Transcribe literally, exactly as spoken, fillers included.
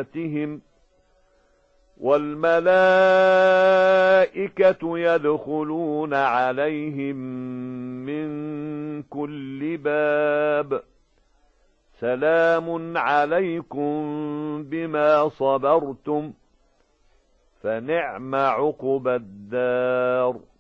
تحيتهم والملائكة يدخلون عليهم من كل باب سلام عليكم بما صبرتم فنعم عقبى الدار.